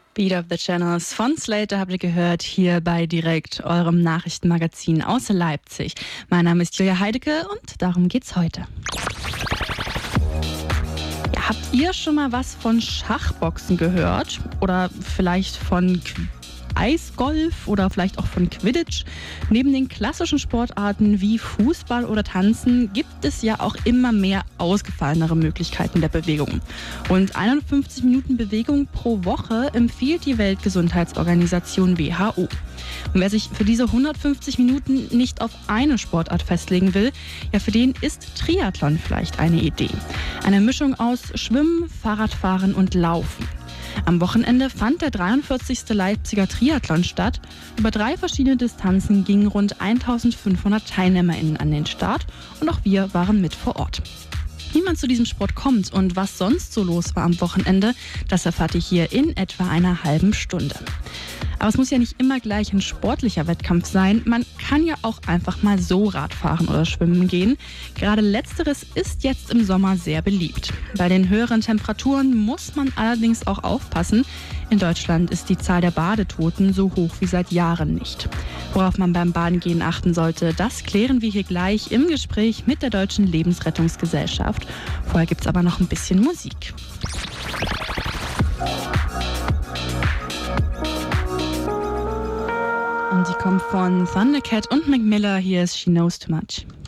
Beat of the Channels von Slater habt ihr gehört, hier bei Direkt, eurem Nachrichtenmagazin aus Leipzig. Mein Name ist Julia Heidecke und darum geht's heute. Ja, habt ihr schon mal was von Schachboxen gehört? Oder vielleicht von Eisgolf oder vielleicht auch von Quidditch? Neben den klassischen Sportarten wie Fußball oder Tanzen gibt es ja auch immer mehr ausgefallenere Möglichkeiten der Bewegung. Und 51 Minuten Bewegung pro Woche empfiehlt die Weltgesundheitsorganisation WHO. Und wer sich für diese 150 Minuten nicht auf eine Sportart festlegen will, ja, für den ist Triathlon vielleicht eine Idee. Eine Mischung aus Schwimmen, Fahrradfahren und Laufen. Am Wochenende fand der 43. Leipziger Triathlon statt. Über 3 verschiedene Distanzen gingen rund 1500 TeilnehmerInnen an den Start und auch wir waren mit vor Ort. Wie man zu diesem Sport kommt und was sonst so los war am Wochenende, das erfahrt ihr hier in etwa einer halben Stunde. Aber es muss ja nicht immer gleich ein sportlicher Wettkampf sein. Man kann ja auch einfach mal so Radfahren oder schwimmen gehen. Gerade letzteres ist jetzt im Sommer sehr beliebt. Bei den höheren Temperaturen muss man allerdings auch aufpassen. In Deutschland ist die Zahl der Badetoten so hoch wie seit Jahren nicht. Worauf man beim Badengehen achten sollte, das klären wir hier gleich im Gespräch mit der Deutschen Lebensrettungsgesellschaft. Vorher gibt's aber noch ein bisschen Musik. Und die kommt von Thundercat und Mac Miller. Hier ist She Knows Too Much.